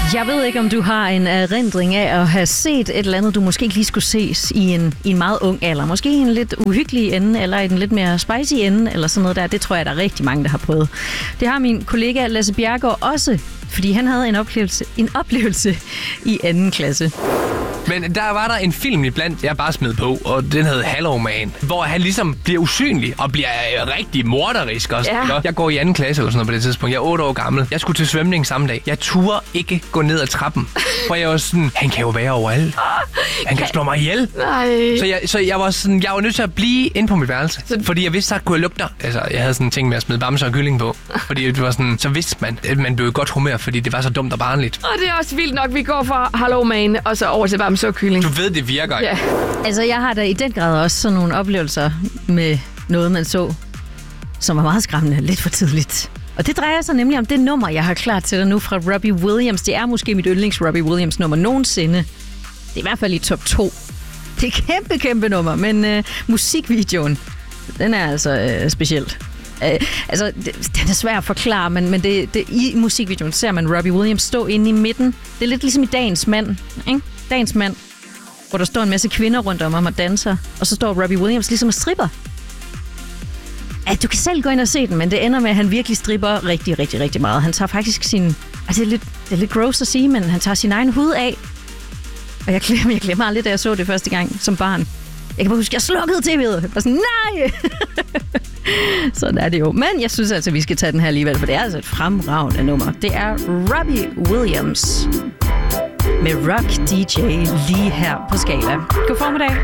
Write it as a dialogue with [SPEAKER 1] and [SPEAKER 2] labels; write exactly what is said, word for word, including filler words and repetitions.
[SPEAKER 1] Jeg ved ikke, om du har en erindring af at have set et eller andet, du måske ikke lige skulle ses i en, i en meget ung alder. Måske en lidt uhyggelig ende, eller i en lidt mere spicy ende, eller sådan noget der. Det tror jeg, der er rigtig mange, der har prøvet. Det har min kollega Lasse Bjerregaard også, fordi han havde en oplevelse, en oplevelse i anden klasse.
[SPEAKER 2] Men der var der en film iblandt, jeg bare smed på, og den hed Hello Man, hvor han ligesom bliver usynlig og bliver rigtig morderisk også. Ja. Jeg går i anden klasse eller sådan noget på det tidspunkt. Jeg er otte år gammel. Jeg skulle til svømning samme dag. Jeg turde ikke gå ned ad trappen, for jeg var sådan, han kan jo være overalt. Han kan slå mig ihjel.
[SPEAKER 3] Nej.
[SPEAKER 2] Så jeg, så jeg var sådan, jeg var nødt til at blive inde på mit værelse, fordi jeg vidste, at kunne jeg lugte der. Altså, jeg havde sådan en ting med at smide bamser og kylling på, fordi det var sådan, så vidste man, at man blev godt humør, fordi det var så dumt og barnligt.
[SPEAKER 3] Og det er også vildt nok, vi går fra Hello Man og så over til bamser og kylling.
[SPEAKER 2] Du ved, det virker.
[SPEAKER 3] Ja.
[SPEAKER 1] Altså, jeg har da i den grad også sådan nogle oplevelser med noget, man så, som var meget skræmmende, lidt for tidligt. Og det drejer sig nemlig om det nummer, jeg har klar til dig nu fra Robbie Williams. Det er måske mit yndlings Robbie Williams nummer nogensinde. Det er i hvert fald i top to. Det er kæmpe, kæmpe nummer, men øh, musikvideoen, den er altså øh, specielt. Øh, altså, det, den er svær at forklare, men, men det, det, i musikvideoen ser man Robbie Williams stå inde i midten. Det er lidt ligesom i Dagens Mand, ikke? Dagens Mand, hvor der står en masse kvinder rundt om ham og danser, og så står Robbie Williams ligesom og stripper. Ja, du kan selv gå ind og se den, men det ender med, at han virkelig stripper rigtig, rigtig, rigtig meget. Han tager faktisk sin... Altså, det er lidt, det er lidt gross at sige, men han tager sin egen hud af. Og jeg glemmer, jeg glemmer aldrig, da jeg så det første gang som barn. Jeg kan bare huske, at jeg slukkede T V'et. Jeg var sådan, nej! Sådan er det jo. Men jeg synes altså, at vi skal tage den her alligevel, for det er altså et fremragende nummer. Det er Robbie Williams med Rock D J lige her på Skala. God formiddag.